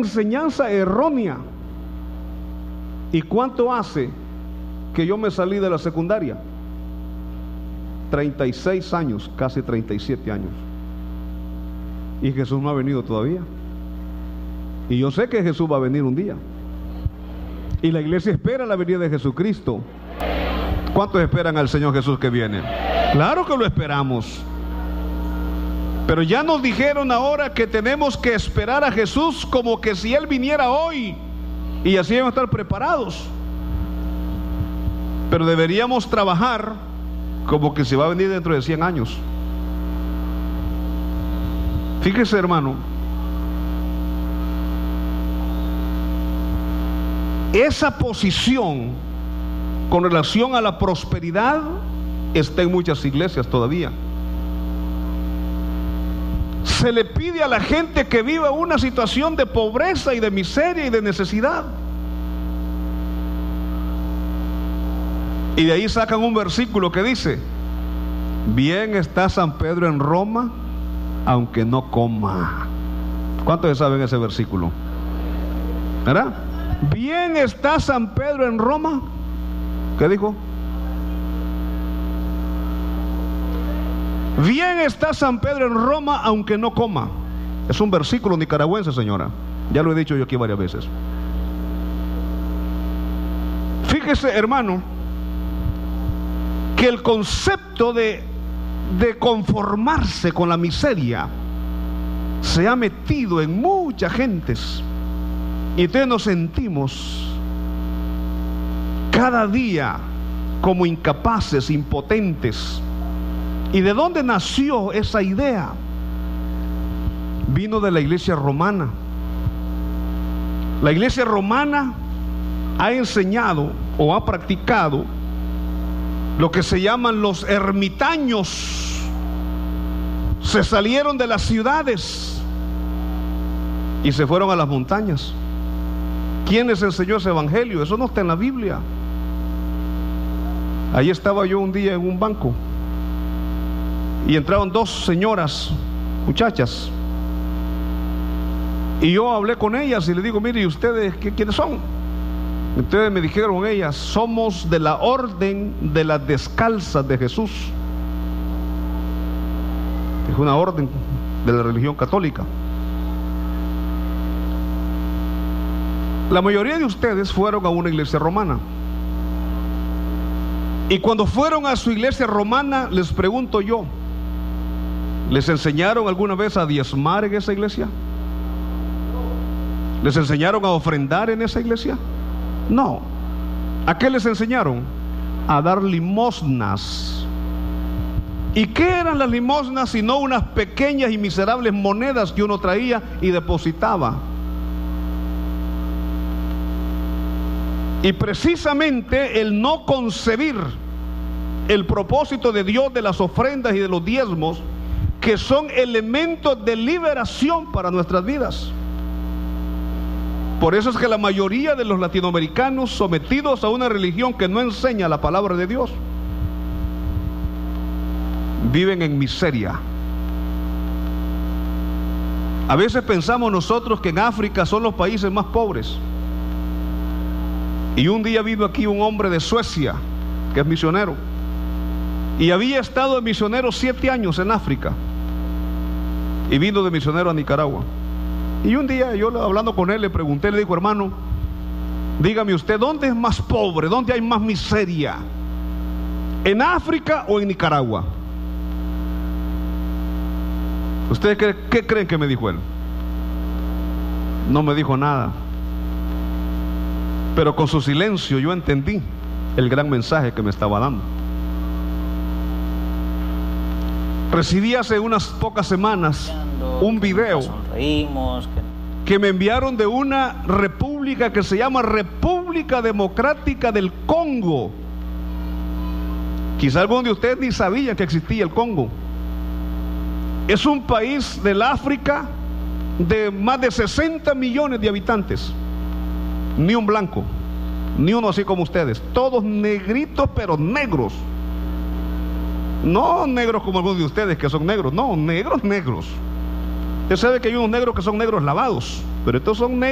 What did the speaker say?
enseñanza errónea. ¿Y cuánto hace que yo me salí de la secundaria? 36 años, casi 37 años. Y Jesús no ha venido todavía. Y yo sé que Jesús va a venir un día. Y la iglesia espera la venida de Jesucristo. ¿Cuántos esperan al Señor Jesús que viene? Claro que lo esperamos. Pero ya nos dijeron ahora que tenemos que esperar a Jesús como que si Él viniera hoy. Y así vamos a estar preparados. Pero deberíamos trabajar como que se va a venir dentro de 100 años. Fíjese, hermano, esa posición con relación a la prosperidad está en muchas iglesias todavía. Se le pide a la gente que viva una situación de pobreza y de miseria y de necesidad. Y de ahí sacan un versículo que dice: bien está San Pedro en Roma, aunque no coma. ¿Cuántos saben ese versículo? ¿Verdad? Bien está San Pedro en Roma. ¿Qué dijo? Bien está San Pedro en Roma, aunque no coma. Es un versículo nicaragüense, señora. Ya lo he dicho yo aquí varias veces. Fíjese, hermano, que el concepto de conformarse con la miseria se ha metido en muchas gentes. Y entonces nos sentimos cada día como incapaces, impotentes. ¿Y de dónde nació esa idea? Vino de la iglesia romana. La iglesia romana ha enseñado o ha practicado lo que se llaman los ermitaños. Se salieron de las ciudades y se fueron a las montañas. ¿Quién les enseñó ese evangelio? Eso no está en la Biblia. Ahí estaba yo un día en un banco y entraron dos señoras, muchachas, y yo hablé con ellas y les digo: mire, ¿y ustedes quiénes son? Entonces me dijeron ellas: somos de la orden de las descalzas de Jesús. Es una orden de la religión católica. La mayoría de ustedes fueron a una iglesia romana. Y cuando fueron a su iglesia romana, les pregunto yo: ¿les enseñaron alguna vez a diezmar en esa iglesia? ¿Les enseñaron a ofrendar en esa iglesia? No. ¿A qué les enseñaron? A dar limosnas. ¿Y qué eran las limosnas sino unas pequeñas y miserables monedas que uno traía y depositaba? Y precisamente el no concebir el propósito de Dios de las ofrendas y de los diezmos, que son elementos de liberación para nuestras vidas. Por eso es que la mayoría de los latinoamericanos, sometidos a una religión que no enseña la palabra de Dios, viven en miseria. A veces pensamos nosotros que en África son los países más pobres. Y un día vino aquí un hombre de Suecia, que es misionero, y había estado de misionero 7 años en África, y vino de misionero a Nicaragua. Y un día yo, hablando con él, le pregunté, le digo: hermano, dígame usted, ¿dónde es más pobre? ¿Dónde hay más miseria? ¿En África o en Nicaragua? ¿Ustedes qué creen que me dijo él? No me dijo nada. Pero con su silencio yo entendí el gran mensaje que me estaba dando. Recibí hace unas pocas semanas un video que me enviaron de una república que se llama República Democrática del Congo. Quizá algunos de ustedes ni sabían que existía el Congo. Es un país del África de más de 60 millones de habitantes. Ni un blanco, ni uno así como ustedes, todos negritos, pero negros. No negros como algunos de ustedes que son negros, no, negros. Usted sabe que hay unos negros que son negros lavados, pero estos son negros